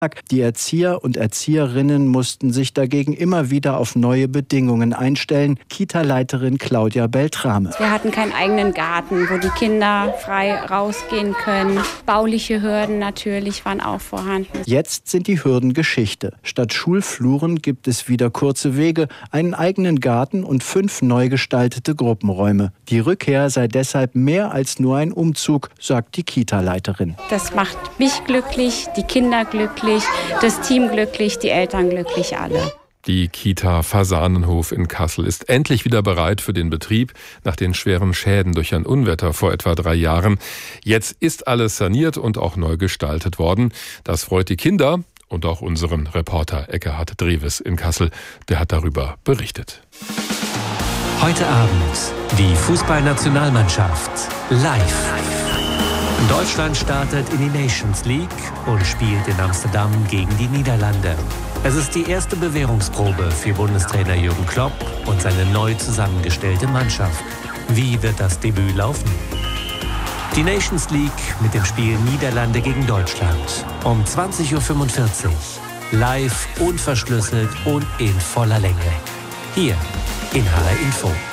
Die Erzieher und Erzieherinnen mussten sich dagegen immer wieder auf neue Bedingungen einstellen. Kita-Leiterin Claudia Beltrame. Wir hatten keinen eigenen Garten, wo die Kinder frei rausgehen können. Bauliche Hürden natürlich waren auch vorhanden. Jetzt sind die Hürden Geschichte. Statt Schulfluren gibt es wieder kurze Wege, einen eigenen Garten und 5 neu gestaltete Gruppenräume. Die Rückkehr sei deshalb mehr als nur ein Umzug, sagt die Kita-Leiterin. Das macht mich glücklich, die Kinder glücklich, das Team glücklich, die Eltern glücklich, alle. Die Kita Fasanenhof in Kassel ist endlich wieder bereit für den Betrieb nach den schweren Schäden durch ein Unwetter vor etwa 3 Jahren. Jetzt ist alles saniert und auch neu gestaltet worden. Das freut die Kinder und auch unseren Reporter Eckehard Dreves in Kassel. Der hat darüber berichtet. Heute Abend die Fußballnationalmannschaft live. Deutschland startet in die Nations League und spielt in Amsterdam gegen die Niederlande. Es ist die erste Bewährungsprobe für Bundestrainer Jürgen Klopp und seine neu zusammengestellte Mannschaft. Wie wird das Debüt laufen? Die Nations League mit dem Spiel Niederlande gegen Deutschland um 20:45 Uhr. Live, unverschlüsselt und in voller Länge. Hier in HR Info.